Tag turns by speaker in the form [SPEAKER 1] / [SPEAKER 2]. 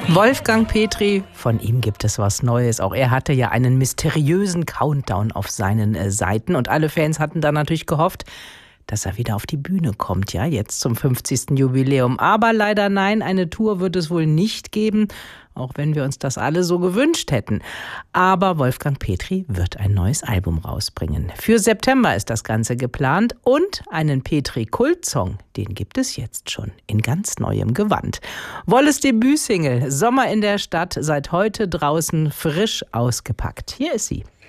[SPEAKER 1] Wolfgang Petri, von ihm gibt es was Neues. Auch er hatte ja einen mysteriösen Countdown auf seinen Seiten und alle Fans hatten dann natürlich gehofft, dass er wieder auf die Bühne kommt, ja, jetzt zum 50. Jubiläum. Aber leider nein, eine Tour wird es wohl nicht geben, auch wenn wir uns das alle so gewünscht hätten. Aber Wolfgang Petri wird ein neues Album rausbringen. Für September ist das Ganze geplant und einen Petri-Kult-Song, den gibt es jetzt schon in ganz neuem Gewand. Wolles Debütsingle, Sommer in der Stadt, seit heute draußen frisch ausgepackt. Hier ist sie.